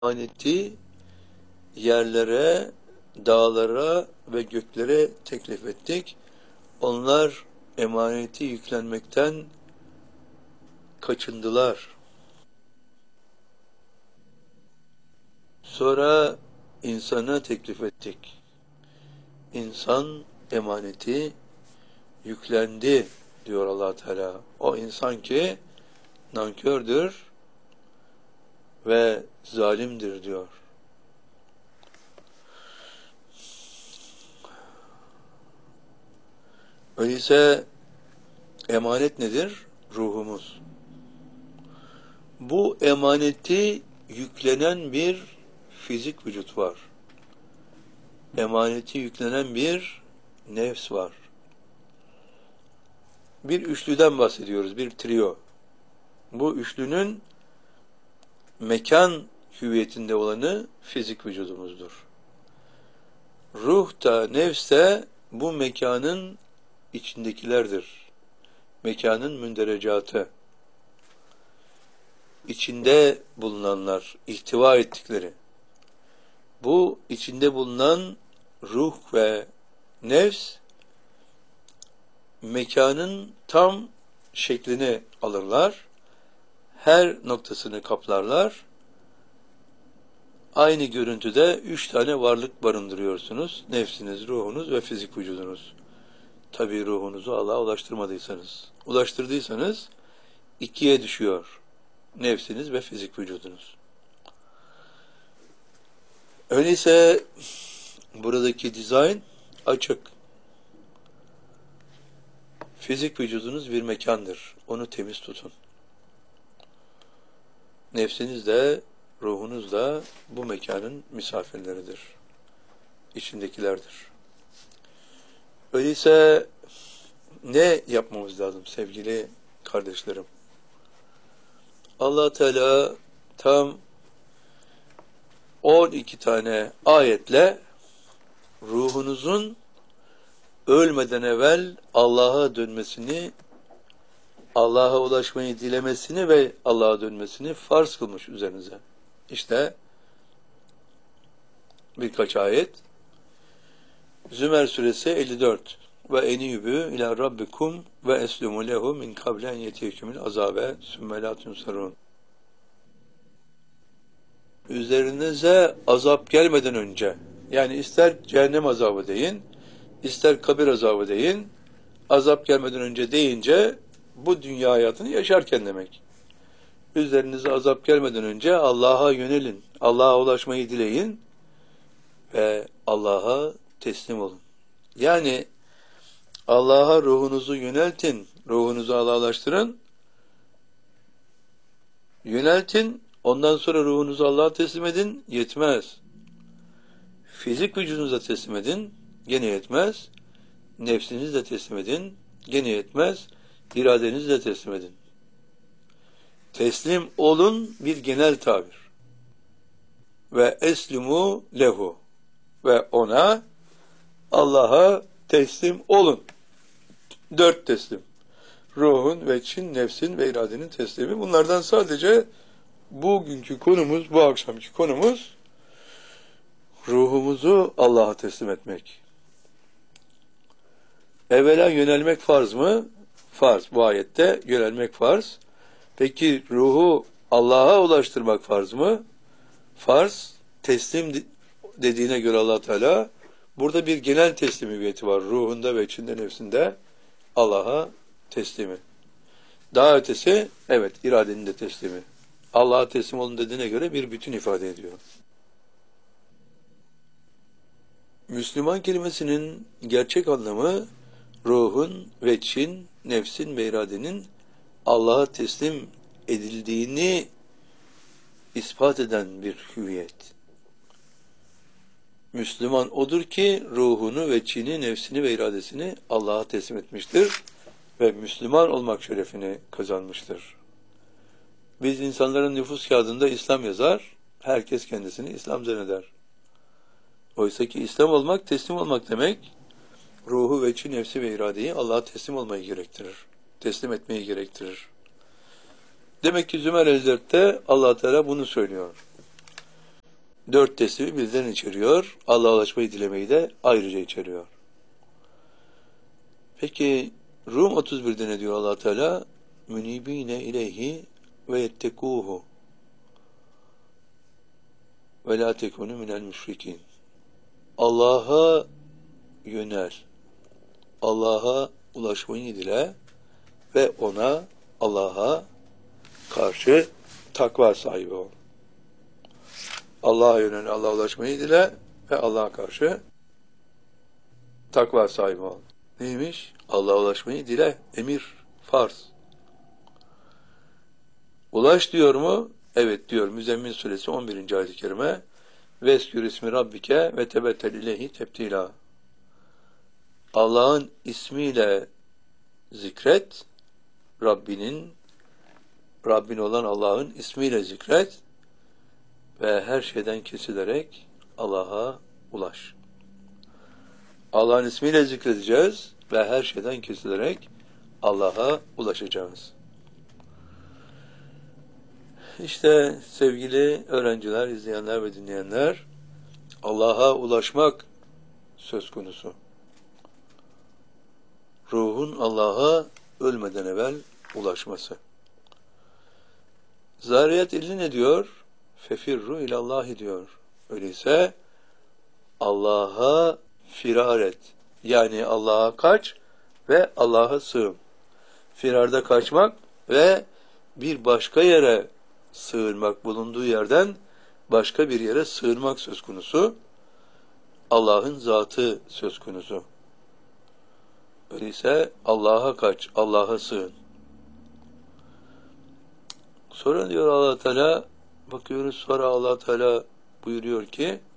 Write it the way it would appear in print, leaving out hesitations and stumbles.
emaneti yerlere, dağlara ve göklere teklif ettik. Onlar emaneti yüklenmekten kaçındılar. Sonra insana teklif ettik. İnsan emaneti yüklendi diyor Allah Teala. O insan ki nankördür ve zalimdir diyor. Öyleyse emanet nedir? Ruhumuz. Bu emaneti yüklenen bir fizik vücut var. Emaneti yüklenen bir nefs var. Bir üçlüden bahsediyoruz, bir trio. Bu üçlünün mekan hüviyetinde olanı fizik vücudumuzdur. Ruh da, nefs de bu mekanın içindekilerdir. Mekanın münderecatı. İçinde bulunanlar, ihtiva ettikleri. Bu içinde bulunan ruh ve nefs mekanın tam şeklini alırlar. Her noktasını kaplarlar. Aynı görüntüde 3 tane varlık barındırıyorsunuz. Nefsiniz, ruhunuz ve fizik vücudunuz. Tabii ruhunuzu Allah'a ulaştırmadıysanız. Ulaştırdıysanız 2'ye düşüyor. Nefsiniz ve fizik vücudunuz. Öyleyse buradaki dizayn açık. Fizik vücudunuz bir mekandır. Onu temiz tutun. Nefsiniz de, ruhunuz da bu mekanın misafirleridir. İçindekilerdir. Öyleyse ne yapmamız lazım sevgili kardeşlerim? Allah Teala tam 12 tane ayetle ruhunuzun ölmeden evvel Allah'a dönmesini, Allah'a ulaşmayı dilemesini ve Allah'a dönmesini farz kılmış üzerinize. İşte birkaç ayet. Zümer suresi 54. Ve enibü ila rabbikum ve eslumu lehu min kablen yetihkümül azabe sümme la tunsarun. Üzerinize azap gelmeden önce, yani ister cehennem azabı deyin, ister kabir azabı deyin, azap gelmeden önce deyince bu dünya hayatını yaşarken demek. Üzerinize azap gelmeden önce Allah'a yönelin, Allah'a ulaşmayı dileyin ve Allah'a teslim olun. Yani Allah'a ruhunuzu yöneltin, ruhunuzu Allah'laştırın, yöneltin, ondan sonra ruhunuzu Allah'a teslim edin, yetmez. Fizik vücudunuza teslim edin, gene yetmez. Nefsinizi de teslim edin, gene yetmez. İradenizi de teslim edin. Teslim olun bir genel tabir. Ve eslimu lehu. Ve ona, Allah'a teslim olun. 4 teslim. Ruhun ve için, nefsin ve iradenin teslimi. Bunlardan sadece bugünkü konumuz, bu akşamki konumuz ruhumuzu Allah'a teslim etmek. Evvela yönelmek farz mı? Farz. Bu ayette yönelmek farz. Peki ruhu Allah'a ulaştırmak farz mı? Farz. Teslim dediğine göre Allah Teala burada bir genel teslimiyeti var. Ruhunda ve içinde, nefsinde Allah'a teslimi. Daha ötesi, evet, iradenin de teslimi. Allah'a teslim olun dediğine göre bir bütün ifade ediyor. Müslüman kelimesinin gerçek anlamı ruhun ve için, nefsin ve iradenin Allah'a teslim edildiğini ispat eden bir hüviyet. Müslüman odur ki ruhunu ve çini, nefsini ve iradesini Allah'a teslim etmiştir ve Müslüman olmak şerefini kazanmıştır. Biz insanların nüfus kağıdında İslam yazar, herkes kendisini İslam zanneder. Oysa ki İslam olmak, teslim olmak demek, ruhu ve içi, nefsi ve iradeyi Allah'a teslim olmayı gerektirir. Teslim etmeyi gerektirir. Demek ki Zümer 54'te Allah Teala bunu söylüyor. 4 teslifi birden içeriyor. Allah'a ulaşmayı dilemeyi de ayrıca içeriyor. Peki Rum 31'de ne diyor Allah Teala? Münibine ileyhi ve yettekuhu ve la tekunu minel müşrikin. Allah'a yönel. Allah'a ulaşmayı dile ve Allah'a karşı takva sahibi ol. Allah'a yönel, Allah'a ulaşmayı dile ve Allah'a karşı takva sahibi ol. Neymiş? Allah'a ulaşmayı dile. Emir, farz. Ulaş diyor mu? Evet diyor. Müzzemmil suresi 11. ayet-i kerime. Veskür ismi rabbike ve tebettel ileyhi tebtila. Allah'ın ismiyle zikret, Rabbin olan Allah'ın ismiyle zikret ve her şeyden kesilerek Allah'a ulaş. Allah'ın ismiyle zikredeceğiz ve her şeyden kesilerek Allah'a ulaşacağız. İşte sevgili öğrenciler, izleyenler ve dinleyenler, Allah'a ulaşmak söz konusu. Ruhun Allah'a ölmeden evvel ulaşması. Zariyat 50 ne diyor? Fefirru ilallahi diyor. Öyleyse Allah'a firar et. Yani Allah'a kaç ve Allah'a sığın. Firarda kaçmak ve bir başka yere sığınmak, bulunduğu yerden başka bir yere sığınmak söz konusu. Allah'ın zatı söz konusu. Öyleyse Allah'a kaç, Allah'a sığın. Sonra diyor Allah Teala, bakıyoruz sonra Allah Teala buyuruyor ki